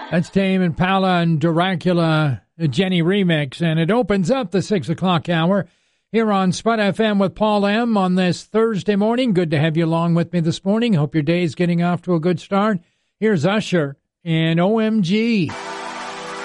That's Tame Impala and Dracula, the Jenny remix, and it opens up the 6 o'clock hour here on Spud FM with Paul M. on this Thursday morning. Good to have you along with me this morning. Hope your day is getting off to a good start. Here's Usher and OMG.